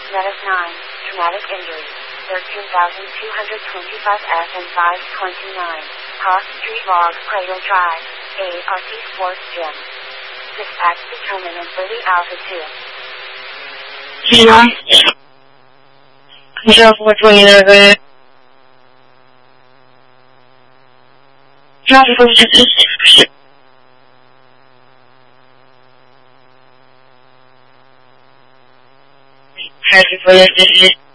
net of 9, traumatic injury, 13,225 F and 529, Cross Street Log, Cradle Drive, ARC Sports Gym. Dispatch determined in 30 altitude. 是吗？你要我注意那个，要不是。还是不要继续。